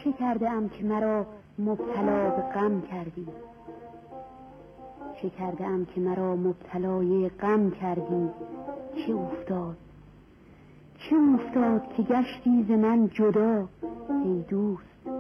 چه کرده ام که مرا مبتلا به غم کردی؟ چه کرده ام که مرا مبتلای غم کردی؟ چه افتاد که گشتی ز من جدا ای دوست؟